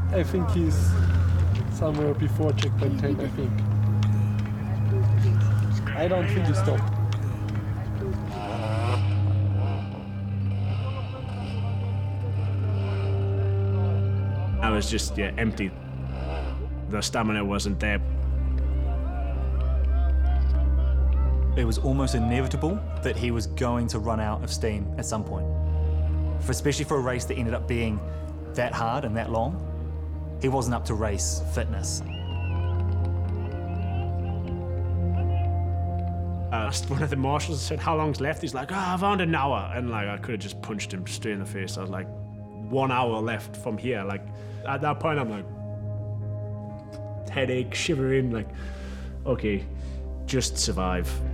I think he's somewhere before checkpoint 10, I think. I don't think he stopped. I was just empty. The stamina wasn't there. It was almost inevitable that he was going to run out of steam at some point. Especially for a race that ended up being that hard and that long, he wasn't up to race fitness. I asked one of the marshals, I said, how long's left? He's like, I've around an hour. And like, I could have just punched him straight in the face. I was like, 1 hour left from here. Like, at that point, I'm like, headache, shivering, like, okay, just survive.